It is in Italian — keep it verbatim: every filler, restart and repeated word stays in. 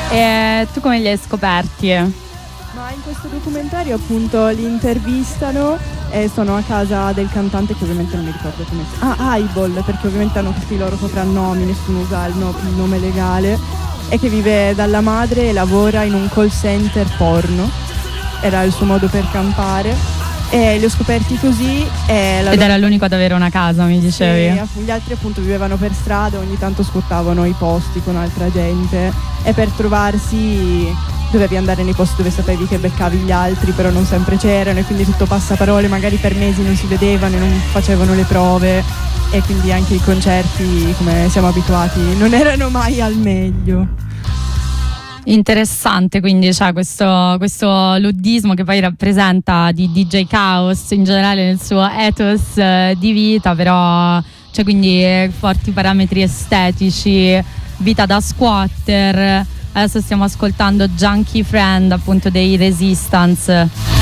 E tu come li hai scoperti? Ma in questo documentario appunto li intervistano e sono a casa del cantante che ovviamente non mi ricordo come si chiama. Ah, Eyeball, perché ovviamente hanno tutti i loro soprannomi, nessuno usa il, no- il nome legale, e che vive dalla madre e lavora in un call center porno. Era il suo modo per campare e li ho scoperti così. E la Ed era l'unico ad avere una casa, mi dicevi? Sì, gli altri appunto vivevano per strada, ogni tanto sfruttavano i posti con altra gente e per trovarsi dovevi andare nei posti dove sapevi che beccavi gli altri, però non sempre c'erano, e quindi tutto passaparole, magari per mesi non si vedevano e non facevano le prove, e quindi anche i concerti, come siamo abituati, non erano mai al meglio. Interessante, quindi c'è questo, questo luddismo che poi rappresenta di D J Chaos in generale nel suo ethos eh, di vita, però c'è quindi eh, forti parametri estetici, vita da squatter. Adesso stiamo ascoltando Junkie Friend, appunto, dei Resistance.